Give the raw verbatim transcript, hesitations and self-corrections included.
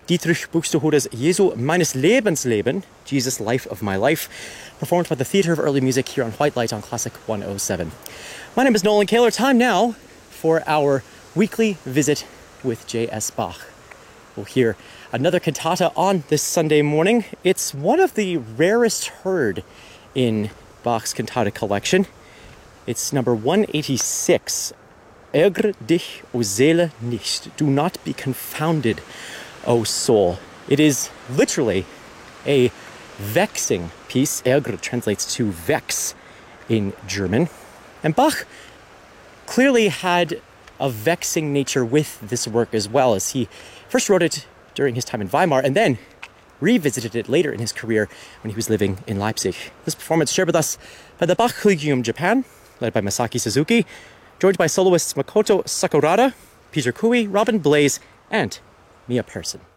Dietrich Buxtehude's Jesu meines Lebens Leben, Jesus Life of My Life, performed by the Theatre of Early Music here on White Light on Classic one oh seven. My name is Nolan Kaler. Time now for our weekly visit with J S Bach. We'll hear another cantata on this Sunday morning. It's one of the rarest heard in Bach's cantata collection. It's number one eighty-six. Ärgre dich, o Seele, nicht. Do not be confounded, O soul. It is literally a vexing piece. Ärgre translates to vex in German. And Bach clearly had a vexing nature with this work as well, as he first wrote it during his time in Weimar and then revisited it later in his career when he was living in Leipzig. This performance shared with us by the Bach Collegium Japan, led by Masaki Suzuki, joined by soloists Makoto Sakurada, Peter Kui, Robin Blaze, and Mia Persson.